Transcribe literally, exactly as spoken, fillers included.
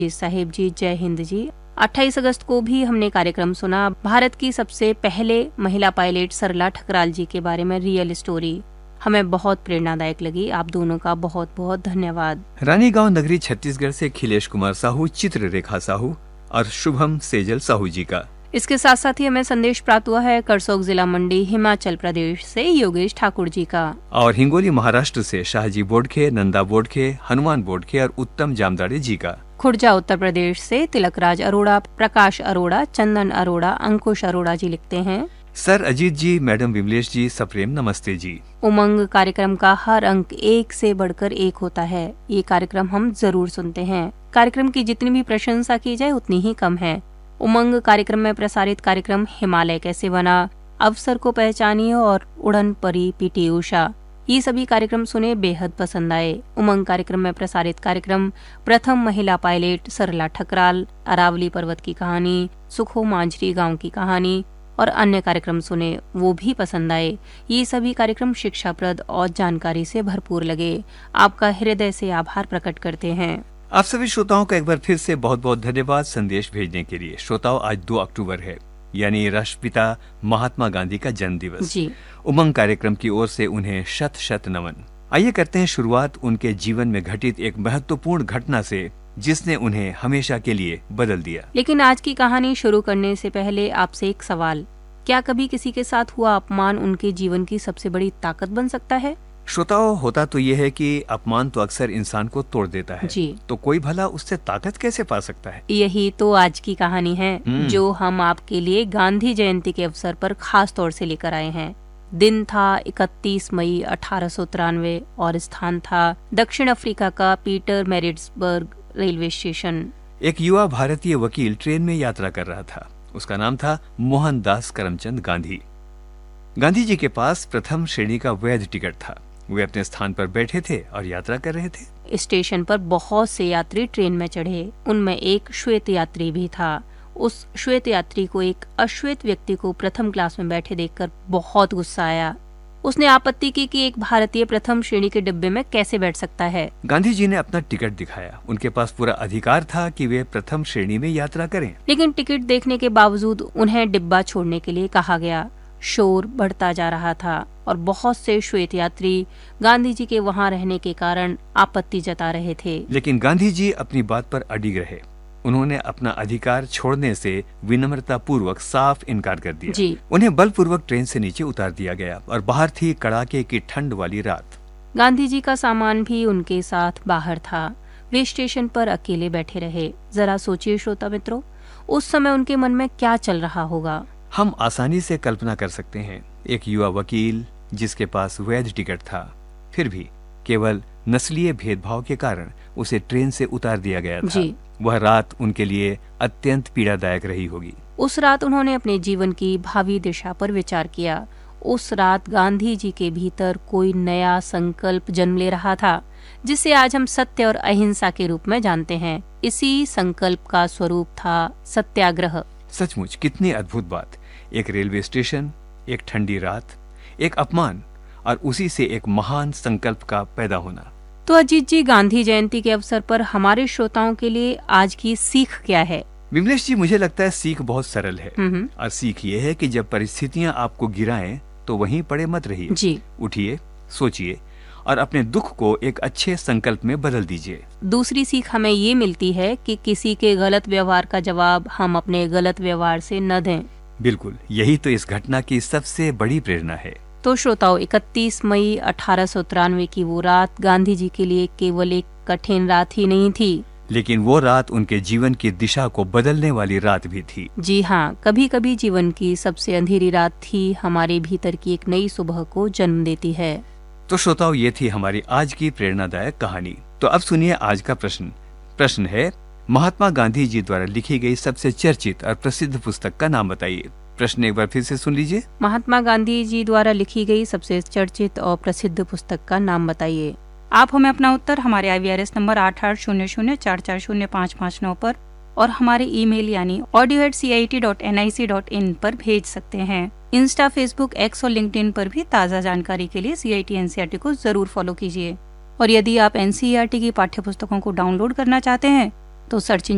साहिब जी, जय हिंद जी। अट्ठाईस अगस्त को भी हमने कार्यक्रम सुना भारत की सबसे पहले महिला पायलट सरला ठकराल जी के बारे में रियल स्टोरी। हमें बहुत प्रेरणादायक लगी। आप दोनों का बहुत बहुत धन्यवाद। रानी गांव नगरी छत्तीसगढ़ से खिलेश कुमार साहू, चित्ररेखा साहू और शुभम सेजल साहू जी का। इसके साथ साथ ही हमें संदेश प्राप्त हुआ है करसोग जिला मंडी हिमाचल प्रदेश से योगेश ठाकुर जी का, और हिंगोली महाराष्ट्र से शाहजी बोडखे, नंदा बोडखे, हनुमान बोडखे और उत्तम जामदाड़े जी का। खुर्जा उत्तर प्रदेश से तिलकराज अरोड़ा, प्रकाश अरोड़ा, चंदन अरोड़ा, अंकुश अरोड़ा जी लिखते हैं, सर अजीत जी, मैडम विमलेश जी, सप्रेम नमस्ते जी। उमंग कार्यक्रम का हर अंक एक से बढ़कर एक होता है। ये कार्यक्रम हम जरूर सुनते हैं। कार्यक्रम की जितनी भी प्रशंसा की जाए उतनी ही कम है। उमंग कार्यक्रम में प्रसारित कार्यक्रम हिमालय कैसे बना, अवसर को पहचानिए और उड़न परी पीटी उषा, ये सभी कार्यक्रम सुने, बेहद पसंद आए। उमंग कार्यक्रम में प्रसारित कार्यक्रम प्रथम महिला पायलट सरला ठकराल, अरावली पर्वत की कहानी, सुखो मांझरी गांव की कहानी और अन्य कार्यक्रम सुने, वो भी पसंद आए। ये सभी कार्यक्रम शिक्षाप्रद और जानकारी से भरपूर लगे। आपका हृदय से आभार प्रकट करते हैं। आप सभी श्रोताओं का एक बार फिर से बहुत बहुत धन्यवाद संदेश भेजने के लिए। श्रोताओं, आज दो अक्टूबर है, यानी राष्ट्रपिता महात्मा गांधी का जन्म दिवस। जी। उमंग कार्यक्रम की ओर से उन्हें शत शत नमन। आइए करते हैं शुरुआत उनके जीवन में घटित एक महत्वपूर्ण घटना से, जिसने उन्हें हमेशा के लिए बदल दिया। लेकिन आज की कहानी शुरू करने से पहले आपसे एक सवाल, क्या कभी किसी के साथ हुआ अपमान उनके जीवन की सबसे बड़ी ताकत बन सकता है? श्रोताओं, होता तो यह है कि अपमान तो अक्सर इंसान को तोड़ देता है। जी। तो कोई भला उससे ताकत कैसे पा सकता है? यही तो आज की कहानी है, जो हम आपके लिए गांधी जयंती के अवसर पर खास तौर से लेकर आए हैं। दिन था इकतीस मई अठारह सौ तिरानवे और स्थान था दक्षिण अफ्रीका का पीटर मैरिट्सबर्ग रेलवे स्टेशन। एक युवा भारतीय वकील ट्रेन में यात्रा कर रहा था। उसका नाम था मोहनदास करमचंद गांधी। गांधी जी के पास प्रथम श्रेणी का वैध टिकट था। वे अपने स्थान पर बैठे थे और यात्रा कर रहे थे। स्टेशन पर बहुत से यात्री ट्रेन में चढ़े। उनमें एक श्वेत यात्री भी था। उस श्वेत यात्री को एक अश्वेत व्यक्ति को प्रथम क्लास में बैठे देखकर बहुत गुस्सा आया। उसने आपत्ति की कि एक भारतीय प्रथम श्रेणी के डिब्बे में कैसे बैठ सकता है। गांधी जी ने अपना टिकट दिखाया। उनके पास पूरा अधिकार था कि वे प्रथम श्रेणी में यात्रा करें। लेकिन टिकट देखने के बावजूद उन्हें डिब्बा छोड़ने के लिए कहा गया। शोर बढ़ता जा रहा था और बहुत से श्वेत यात्री गांधी जी के वहां रहने के कारण आपत्ति जता रहे थे। लेकिन गांधी जी अपनी बात पर अडिग रहे। उन्होंने अपना अधिकार छोड़ने से विनम्रता पूर्वक साफ इनकार कर दिया। जी। उन्हें बलपूर्वक ट्रेन से नीचे उतार दिया गया और बाहर थी कड़ाके की ठंड वाली रात। गांधी जी का सामान भी उनके साथ बाहर था। वे स्टेशन पर अकेले बैठे रहे। जरा सोचिए श्रोता मित्रों, उस समय उनके मन में क्या चल रहा होगा। हम आसानी से कल्पना कर सकते हैं। एक युवा वकील जिसके पास वैध टिकट था, फिर भी केवल नस्लीय भेदभाव के कारण उसे ट्रेन से उतार दिया गया था। जी। वह रात उनके लिए अत्यंत पीड़ादायक रही होगी। उस रात उन्होंने अपने जीवन की भावी दिशा पर विचार किया। उस रात गांधी जी के भीतर कोई नया संकल्प जन्म ले रहा था, जिसे आज हम सत्य और अहिंसा के रूप में जानते हैं। इसी संकल्प का स्वरूप था सत्याग्रह। सचमुच कितनी अद्भुत बात। एक रेलवे स्टेशन, एक ठंडी रात, एक अपमान और उसी से एक महान संकल्प का पैदा होना। तो अजीत जी, गांधी जयंती के अवसर पर हमारे श्रोताओं के लिए आज की सीख क्या है? विमलेश जी, मुझे लगता है सीख बहुत सरल है। और सीख ये है कि जब परिस्थितियां आपको गिराएं तो वहीं पड़े मत रहिए। जी। उठिए, सोचिए और अपने दुख को एक अच्छे संकल्प में बदल दीजिए। दूसरी सीख हमें ये मिलती है कि किसी के गलत व्यवहार का जवाब हम अपने गलत व्यवहार से न दें। बिल्कुल, यही तो इस घटना की सबसे बड़ी प्रेरणा है। तो श्रोताओं, इकतीस मई अठारह सौ तिरानवे की वो रात गांधी जी के लिए केवल एक कठिन रात ही नहीं थी, लेकिन वो रात उनके जीवन की दिशा को बदलने वाली रात भी थी। जी हाँ, कभी कभी जीवन की सबसे अंधेरी रात थी हमारे भीतर की एक नई सुबह को जन्म देती है। तो श्रोताओं, ये थी हमारी आज की प्रेरणादायक कहानी। तो अब सुनिए आज का प्रश्न। प्रश्न है, महात्मा गांधी जी द्वारा लिखी गई सबसे चर्चित और प्रसिद्ध पुस्तक का नाम बताइए। प्रश्न एक बार फिर से सुन लीजिए। महात्मा गांधी जी द्वारा लिखी गई सबसे चर्चित और प्रसिद्ध पुस्तक का नाम बताइए। आप हमें अपना उत्तर हमारे आई वी आर एस नंबर आठ आठ शून्य शून्य चार चार शून्य पाँच पाँच नौ पर और हमारे ईमेल यानी audio eight C I T dot N I C dot in पर भेज सकते हैं। इंस्टा, फेसबुक, एक्स और लिंक्डइन पर भी ताज़ा जानकारी के लिए सी I T N C E R T को जरूर फॉलो कीजिए। और यदि आप N C E R T की पाठ्य पुस्तकों को डाउनलोड करना चाहते हैं तो सर्च